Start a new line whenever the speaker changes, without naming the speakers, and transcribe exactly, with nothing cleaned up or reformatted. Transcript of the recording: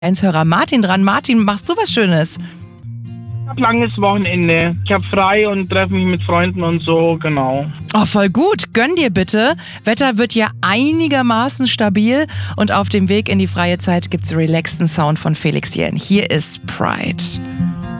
Hörer Martin dran. Martin, machst du was Schönes?
Ich habe langes Wochenende. Ich habe frei und treffe mich mit Freunden und so, genau.
Oh, voll gut. Gönn dir bitte. Wetter wird ja einigermaßen stabil und auf dem Weg in die freie Zeit gibt's relaxten Sound von Felix Jähn. Hier ist Pride.